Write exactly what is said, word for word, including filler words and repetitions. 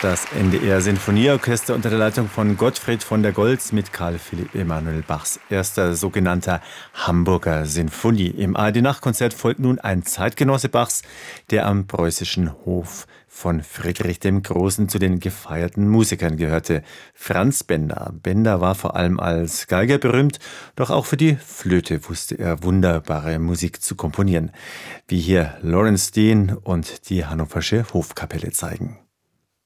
Das N D R-Sinfonieorchester unter der Leitung von Gottfried von der Goltz mit Karl Philipp Emanuel Bachs erster sogenannter Hamburger Sinfonie. Im A R D-Nachtkonzert folgt nun ein Zeitgenosse Bachs, der am preußischen Hof von Friedrich dem Großen zu den gefeierten Musikern gehörte. Franz Benda. Benda war vor allem als Geiger berühmt, doch auch für die Flöte wusste er wunderbare Musik zu komponieren, wie hier Lawrence Dean und die Hannoversche Hofkapelle zeigen.